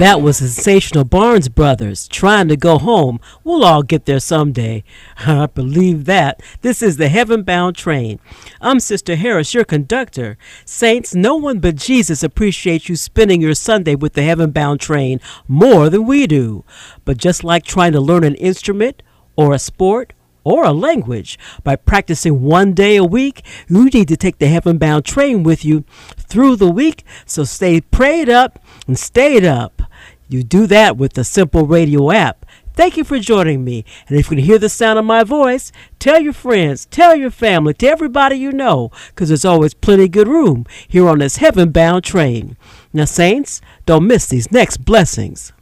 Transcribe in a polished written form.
That was Sensational Barnes Brothers, Trying to Go Home. We'll all get there someday. I believe that. This is the Heaven Bound Train. I'm Sister Harris, your conductor. Saints, no one but Jesus appreciates you spending your Sunday with the Heaven Bound Train more than we do. But just like trying to learn an instrument or a sport or a language, by practicing one day a week, you need to take the Heaven Bound Train with you through the week. So stay prayed up and stayed up. You do that with the Simple Radio app. Thank you for joining me. And if you can hear the sound of my voice, tell your friends, tell your family, to everybody you know, because there's always plenty of good room here on this Heaven Bound Train. Now, Saints, don't miss these next blessings.